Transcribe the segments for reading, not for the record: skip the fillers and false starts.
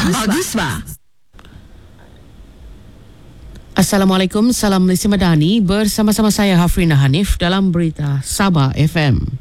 Assalamualaikum, salam Malaysia Madani. Bersama-sama saya Hafrina Hanif dalam berita Sabah FM.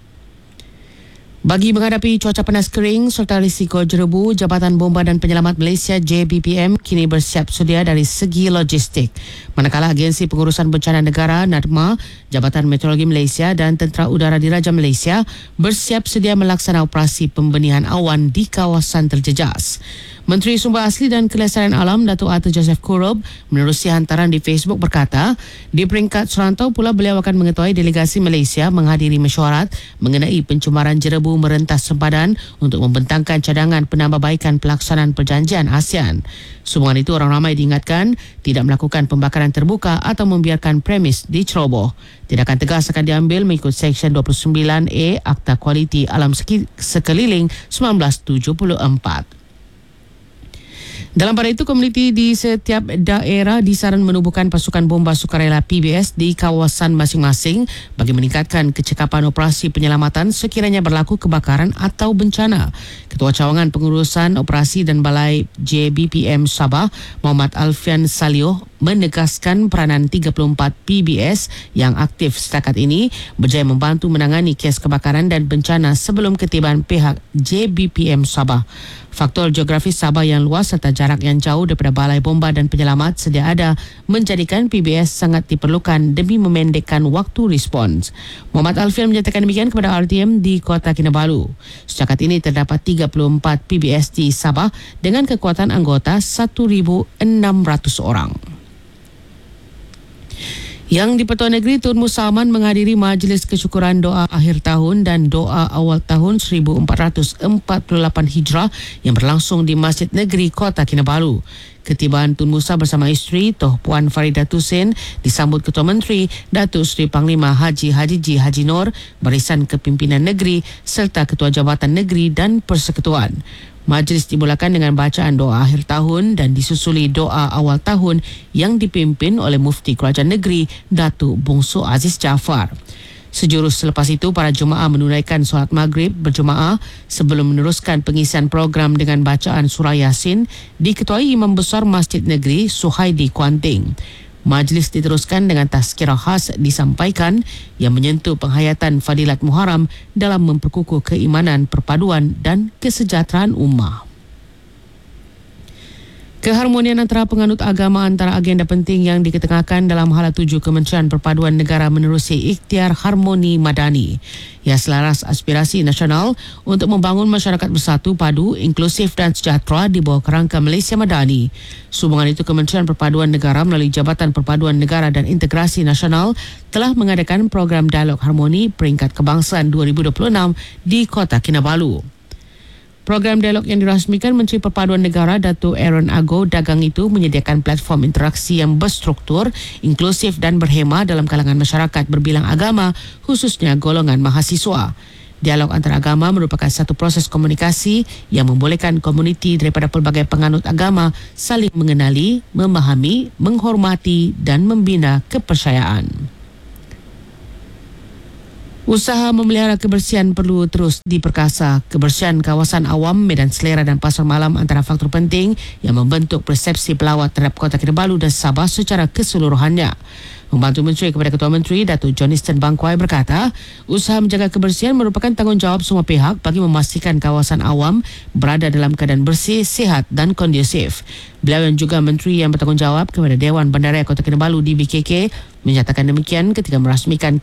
Bagi menghadapi cuaca panas kering serta risiko jerebu, Jabatan Bomba dan Penyelamat Malaysia JBPM kini bersiap sedia dari segi logistik. Manakala Agensi Pengurusan Bencana Negara NADMA, Jabatan Meteorologi Malaysia dan Tentera Udara Diraja Malaysia bersiap sedia melaksana operasi pembenihan awan di kawasan terjejas. Menteri Sumber Asli dan Kelestarian Alam Datuk Arthur Joseph Kurob menerusi hantaran di Facebook berkata, di peringkat serantau pula beliau akan mengetuai delegasi Malaysia menghadiri mesyuarat mengenai pencemaran jerebu merentas sempadan untuk membentangkan cadangan penambahbaikan pelaksanaan perjanjian ASEAN. Sumbangan itu orang ramai diingatkan tidak melakukan pembakaran terbuka atau membiarkan premis diceroboh. Tindakan tegas akan diambil mengikut Seksyen 29A Akta Kualiti Alam Sekeliling 1974. Dalam pada itu, komuniti di setiap daerah disaran menubuhkan pasukan bomba sukarela PBS di kawasan masing-masing bagi meningkatkan kecekapan operasi penyelamatan sekiranya berlaku kebakaran atau bencana. Ketua Cawangan Pengurusan Operasi dan Balai JBPM Sabah, Muhammad Alfian Salioh, menegaskan peranan 34 PBS yang aktif setakat ini berjaya membantu menangani kes kebakaran dan bencana sebelum ketibaan pihak JBPM Sabah. Faktor geografis Sabah yang luas serta jarak yang jauh daripada balai bomba dan penyelamat sedia ada menjadikan PBS sangat diperlukan demi memendekkan waktu respons. Muhammad Alfian menyatakan demikian kepada RTM di Kota Kinabalu. Setakat ini terdapat 34 PBS di Sabah dengan kekuatan anggota 1,600 orang. Yang di-Pertuan Negeri Tun Musa Aman menghadiri majlis kesyukuran doa akhir tahun dan doa awal tahun 1448 Hijrah yang berlangsung di Masjid Negeri Kota Kinabalu. Ketibaan Tun Musa bersama isteri Toh Puan Farida Tusin disambut Ketua Menteri Datuk Seri Panglima Haji Hajiji Haji Nur, Barisan Kepimpinan Negeri serta Ketua Jabatan Negeri dan Persekutuan. Majlis dimulakan dengan bacaan doa akhir tahun dan disusuli doa awal tahun yang dipimpin oleh Mufti Kerajaan Negeri Datuk Bongso Aziz Jaafar. Sejurus selepas itu, para jemaah menunaikan solat maghrib berjemaah sebelum meneruskan pengisian program dengan bacaan surah Yasin diketuai Imam Besar Masjid Negeri Suhaidi Kuanting. Majlis diteruskan dengan tazkirah khas disampaikan yang menyentuh penghayatan Fadilat Muharram dalam memperkukuh keimanan, perpaduan dan kesejahteraan ummah. Keharmonian antara penganut agama antara agenda penting yang diketengahkan dalam Hala 7 Kementerian Perpaduan Negara menerusi Ikhtiar Harmoni Madani yang selaras aspirasi nasional untuk membangun masyarakat bersatu, padu, inklusif dan sejahtera di bawah kerangka Malaysia Madani. Sumbangan itu, Kementerian Perpaduan Negara melalui Jabatan Perpaduan Negara dan Integrasi Nasional telah mengadakan program Dialog Harmoni Peringkat Kebangsaan 2026 di Kota Kinabalu. Program dialog yang dirasmikan Menteri Perpaduan Negara Datuk Aaron Ago Dagang itu menyediakan platform interaksi yang berstruktur, inklusif dan berhema dalam kalangan masyarakat berbilang agama, khususnya golongan mahasiswa. Dialog antaragama merupakan satu proses komunikasi yang membolehkan komuniti daripada pelbagai penganut agama saling mengenali, memahami, menghormati dan membina kepercayaan. Usaha memelihara kebersihan perlu terus diperkasa. Kebersihan kawasan awam, medan selera dan pasar malam antara faktor penting yang membentuk persepsi pelawat terhadap Kota Kinabalu dan Sabah secara keseluruhannya. Membantu Menteri kepada Ketua Menteri, Datuk Johnston Bangkwai berkata, usaha menjaga kebersihan merupakan tanggungjawab semua pihak bagi memastikan kawasan awam berada dalam keadaan bersih, sihat dan kondusif. Beliau yang juga Menteri yang bertanggungjawab kepada Dewan Bandaraya Kota Kinabalu DBKK menyatakan demikian ketika merasmikan